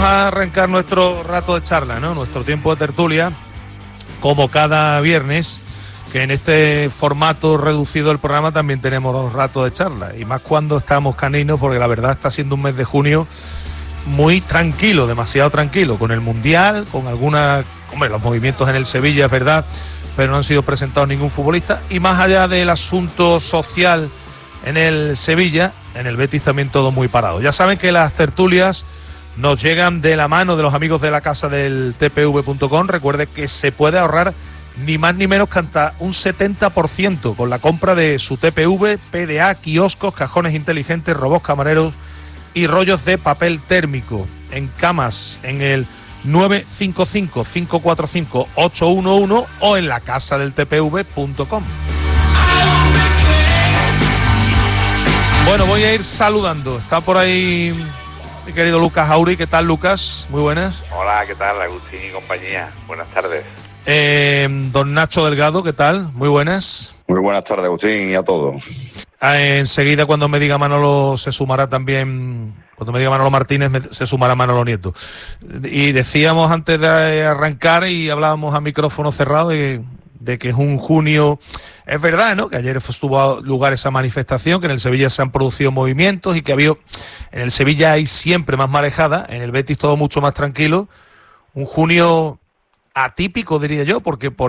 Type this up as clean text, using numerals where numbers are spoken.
a arrancar nuestro rato de charla, ¿no? Nuestro tiempo de tertulia, como cada viernes, que en este formato reducido del programa también tenemos 2 ratos de charla, y más cuando estamos caninos, porque la verdad está siendo un mes de junio muy tranquilo, demasiado tranquilo, con el Mundial, con algunas, los movimientos en el Sevilla, es verdad, pero no han sido presentados ningún futbolista, y más allá del asunto social en el Sevilla, en el Betis también todo muy parado. Ya saben que las tertulias nos llegan de la mano de los amigos de la casa del tpv.com. Recuerde que se puede ahorrar ni más ni menos que hasta un 70% con la compra de su TPV, PDA, kioscos, cajones inteligentes, robots camareros y rollos de papel térmico. En camas, en el 955-545-811 o en la casa del tpv.com. Bueno, voy a ir saludando. Está por ahí mi querido Lucas Auri. ¿Qué tal, Lucas? Muy buenas. Hola, ¿qué tal? Agustín y compañía. Buenas tardes. Don Nacho Delgado, ¿qué tal? Muy buenas. Muy buenas tardes, Agustín, y a todos. Enseguida, cuando me diga Manolo, se sumará también. Cuando me diga Manolo Martínez, se sumará Manolo Nieto. Y decíamos antes de arrancar, y hablábamos a micrófono cerrado, de que es un junio. Es verdad, ¿no? Que ayer tuvo lugar esa manifestación, que en el Sevilla se han producido movimientos y que en el Sevilla hay siempre más marejada, en el Betis todo mucho más tranquilo. Un junio atípico, diría yo, porque por